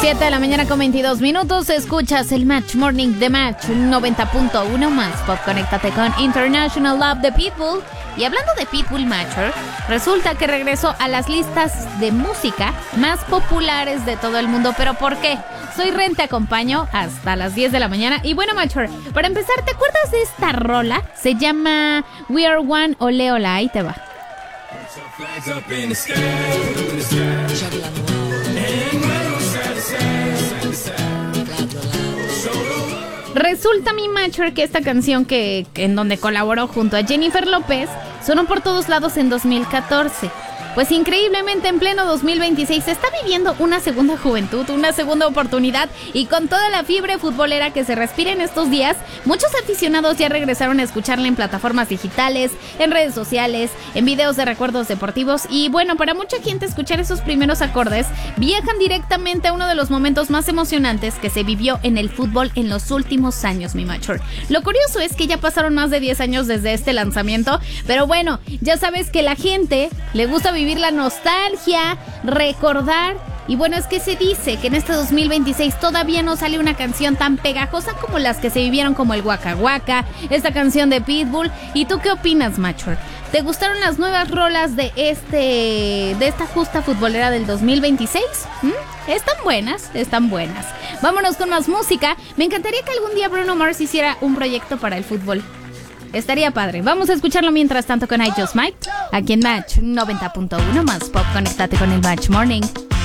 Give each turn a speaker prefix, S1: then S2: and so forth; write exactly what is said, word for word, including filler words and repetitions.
S1: siete de la mañana con veintidós minutos. Escuchas el Match Morning de Match noventa punto uno más Pop. Conéctate con International Love de Pitbull. Y hablando de Pitbull, Matcher, resulta que regresó a las listas de música más populares de todo el mundo. ¿Pero por qué? Soy Ren, te acompaño hasta las diez de la mañana. Y bueno, Matcher, para empezar, ¿te acuerdas de esta rola? Se llama We Are One, Ole Ola. Ahí te va. Resulta, mi Matcher, que esta canción que, en donde colaboró junto a Jennifer López sonó por todos lados en dos mil catorce. Pues increíblemente en pleno dos mil veintiséis se está viviendo una segunda juventud, una segunda oportunidad, y con toda la fiebre futbolera que se respira en estos días, muchos aficionados ya regresaron a escucharla en plataformas digitales, en redes sociales, en videos de recuerdos deportivos. Y bueno, para mucha gente escuchar esos primeros acordes viajan directamente a uno de los momentos más emocionantes que se vivió en el fútbol en los últimos años, mi Matcher. Lo curioso es que ya pasaron más de diez años desde este lanzamiento, pero bueno, ya sabes que la gente le gusta vivir la nostalgia, recordar. Y bueno, es que se dice que en este dos mil veintiséis todavía no sale una canción tan pegajosa como las que se vivieron, como el Waka Waka, esta canción de Pitbull. ¿Y tú qué opinas, Matcher? ¿Te gustaron las nuevas rolas de este de esta justa futbolera del dos mil veintiséis? ¿Mm? Están buenas, están buenas. Vámonos con más música. Me encantaría que algún día Bruno Mars hiciera un proyecto para el fútbol. Estaría padre. Vamos a escucharlo mientras tanto con I Just Might, aquí en Match noventa punto uno más Pop. Conéctate con el Match Morning.